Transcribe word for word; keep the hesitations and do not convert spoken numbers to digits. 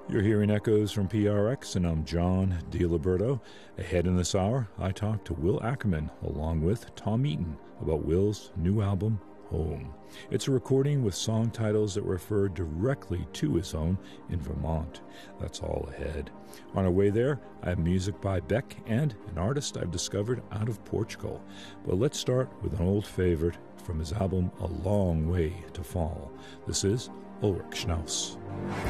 You're hearing echoes from P R X, and I'm John DiLiberto. Ahead in this hour, I talk to Will Ackerman along with Tom Eaton about Will's new album, Home. It's a recording with song titles that refer directly to his home in Vermont. That's all ahead. On our way there, I have music by Beck and an artist I've discovered out of Portugal. But let's start with an old favorite from his album A Long Way to Fall. This is Ulrich Schnauz.